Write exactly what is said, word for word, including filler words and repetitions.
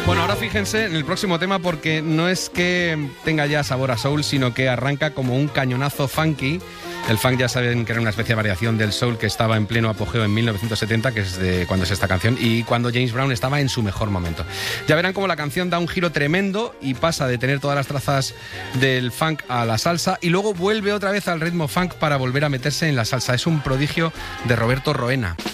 Bueno, ahora fíjense en el próximo tema, porque no es que tenga ya sabor a soul, sino que arranca como un cañonazo funky. El funk ya saben que era una especie de variación del soul que estaba en pleno apogeo en mil novecientos setenta, que es de cuando es esta canción, y cuando James Brown estaba en su mejor momento. Ya verán cómo la canción da un giro tremendo y pasa de tener todas las trazas del funk a la salsa, y luego vuelve otra vez al ritmo funk para volver a meterse en la salsa. Es un prodigio de Roberto Roena.